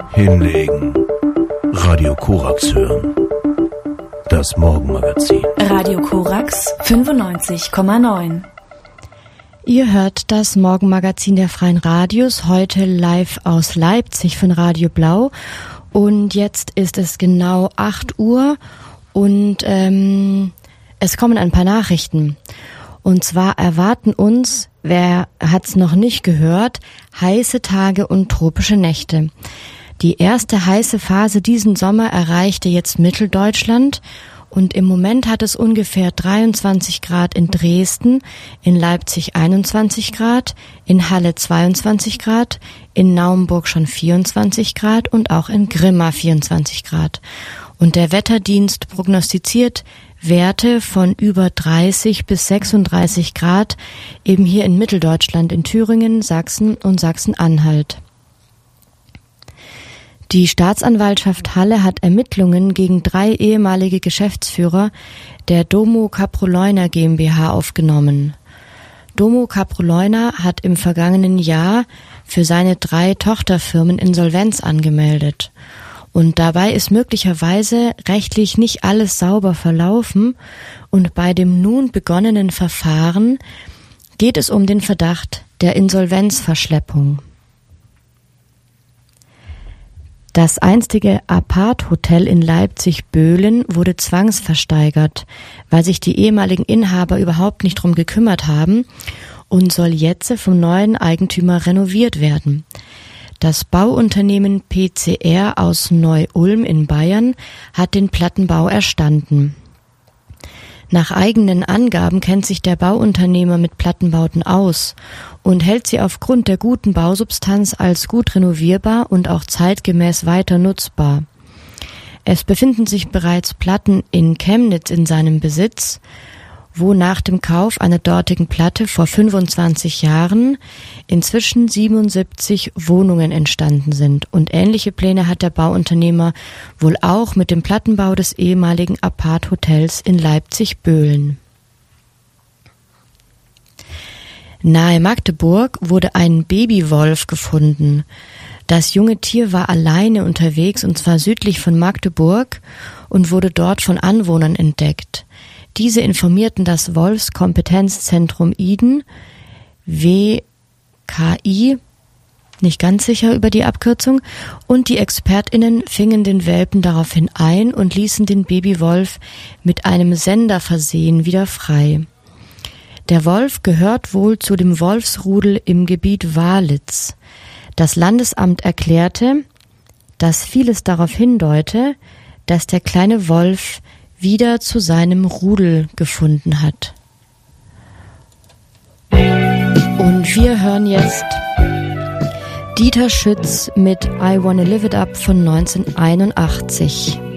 Hinlegen. Radio Korax hören. Das Morgenmagazin. Radio Korax 95,9. Ihr hört das Morgenmagazin der Freien Radios, heute live aus Leipzig von Radio Blau. Und jetzt ist es genau 8 Uhr und es kommen ein paar Nachrichten. Und zwar erwarten uns, wer hat's noch nicht gehört, heiße Tage und tropische Nächte. Die erste heiße Phase diesen Sommer erreichte jetzt Mitteldeutschland und im Moment hat es ungefähr 23 Grad in Dresden, in Leipzig 21 Grad, in Halle 22 Grad, in Naumburg schon 24 Grad und auch in Grimma 24 Grad. Und der Wetterdienst prognostiziert Werte von über 30 bis 36 Grad eben hier in Mitteldeutschland, in Thüringen, Sachsen und Sachsen-Anhalt. Die Staatsanwaltschaft Halle hat Ermittlungen gegen 3 ehemalige Geschäftsführer der Domo Kaproleuner GmbH aufgenommen. Domo Kaproleuner hat im vergangenen Jahr für seine 3 Tochterfirmen Insolvenz angemeldet. Und dabei ist möglicherweise rechtlich nicht alles sauber verlaufen und bei dem nun begonnenen Verfahren geht es um den Verdacht der Insolvenzverschleppung. Das einstige Apart-Hotel in Leipzig-Böhlen wurde zwangsversteigert, weil sich die ehemaligen Inhaber überhaupt nicht drum gekümmert haben und soll jetzt vom neuen Eigentümer renoviert werden. Das Bauunternehmen PCR aus Neu-Ulm in Bayern hat den Plattenbau erstanden. Nach eigenen Angaben kennt sich der Bauunternehmer mit Plattenbauten aus und hält sie aufgrund der guten Bausubstanz als gut renovierbar und auch zeitgemäß weiter nutzbar. Es befinden sich bereits Platten in Chemnitz in seinem Besitz, wo nach dem Kauf einer dortigen Platte vor 25 Jahren inzwischen 77 Wohnungen entstanden sind. Und ähnliche Pläne hat der Bauunternehmer wohl auch mit dem Plattenbau des ehemaligen Apart-Hotels in Leipzig-Böhlen. Nahe Magdeburg wurde ein Babywolf gefunden. Das junge Tier war alleine unterwegs, und zwar südlich von Magdeburg, und wurde dort von Anwohnern entdeckt. Diese informierten das Wolfskompetenzzentrum Iden, WKI, nicht ganz sicher über die Abkürzung, und die ExpertInnen fingen den Welpen daraufhin ein und ließen den Babywolf mit einem Sender versehen wieder frei. Der Wolf gehört wohl zu dem Wolfsrudel im Gebiet Walitz. Das Landesamt erklärte, dass vieles darauf hindeute, dass der kleine Wolf wieder zu seinem Rudel gefunden hat. Und wir hören jetzt Dieter Schütz mit I Wanna Live It Up von 1981.